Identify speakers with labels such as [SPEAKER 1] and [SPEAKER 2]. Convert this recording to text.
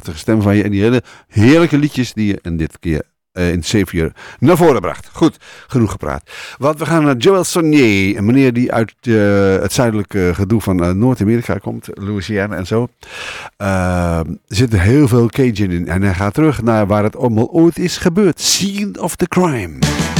[SPEAKER 1] prachtige stem van je en die hele heerlijke liedjes die je in dit keer in 7 uur naar voren bracht. Goed, genoeg gepraat. Want we gaan naar Joel Sonnier, een meneer die uit het zuidelijke gedoe van Noord-Amerika komt, Louisiana en zo. Er zit heel veel Cajun in en hij gaat terug naar waar het allemaal ooit is gebeurd. Scene of the crime.